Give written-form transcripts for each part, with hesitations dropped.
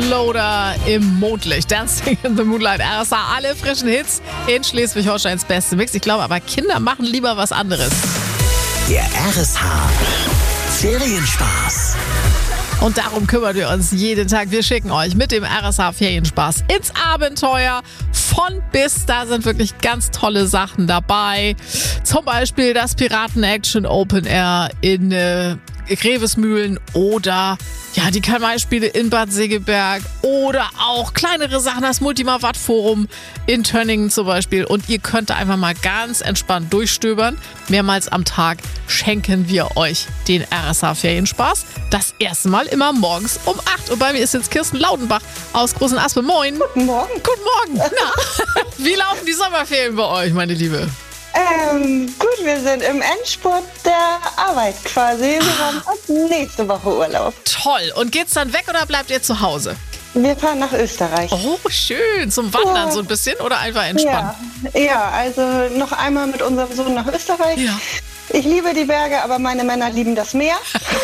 Loader im Mondlicht. Dancing in the Moonlight. RSA, alle frischen Hits in Schleswig-Holsteins beste Mix. Ich glaube aber, Kinder machen lieber was anderes. Der RSH Ferienspaß. Und darum kümmern wir uns jeden Tag. Wir schicken euch mit dem RSH Ferienspaß ins Abenteuer. Von bis, da sind wirklich ganz tolle Sachen dabei. Zum Beispiel das Piraten-Action Open Air in Grevesmühlen oder die Kamaispiele in Bad Segeberg oder auch kleinere Sachen, das Multimavat-Forum in Tönningen zum Beispiel. Und ihr könnt da einfach mal ganz entspannt durchstöbern. Mehrmals am Tag schenken wir euch den RSH Ferienspaß. Das erste Mal immer morgens um 8. Und bei mir ist jetzt Kirsten Laudenbach aus Großen Aspe. Moin. Guten Morgen. Guten Morgen. Na, wie laufen die Sommerferien bei euch, meine Liebe? Gut, wir sind im Endspurt der Arbeit quasi. Wir haben ab nächste Woche Urlaub. Toll. Und geht's dann weg oder bleibt ihr zu Hause? Wir fahren nach Österreich. Oh, schön. Zum Wandern so ein bisschen oder einfach entspannen? Ja, also noch einmal mit unserem Sohn nach Österreich. Ja. Ich liebe die Berge, aber meine Männer lieben das Meer.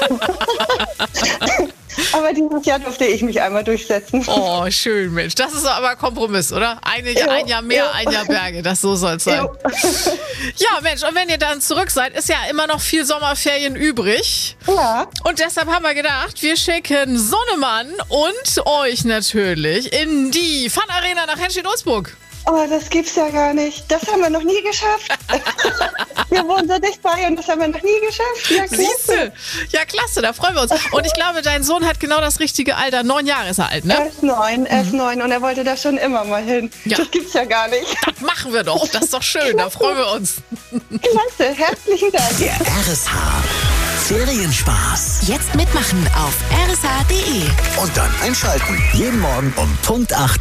Aber dieses Jahr durfte ich mich einmal durchsetzen. Oh, schön, Mensch. Das ist aber ein Kompromiss, oder? Ein Jahr Meer, ein Jahr Berge. Das so soll es sein. Ja, Mensch, und wenn ihr dann zurück seid, ist ja immer noch viel Sommerferien übrig. Ja. Und deshalb haben wir gedacht, wir schicken Sonnemann und euch natürlich in die Fun Arena nach Henstedt-Ulzburg. Oh, das gibt's ja gar nicht. Das haben wir noch nie geschafft. Wir wohnen so dicht bei und das haben wir noch nie geschafft. Ja, klasse. Siehste? Ja, klasse, da freuen wir uns. Und ich glaube, dein Sohn hat genau das richtige Alter. 9 Jahre ist er alt, ne? Er ist neun und er wollte da schon immer mal hin. Ja. Das gibt's ja gar nicht. Das machen wir doch. Das ist doch schön. Da freuen wir uns. Klasse, herzlichen Dank. Der RSH Ferienspaß. Jetzt mitmachen auf rsh.de. Und dann einschalten. Jeden Morgen um Punkt 8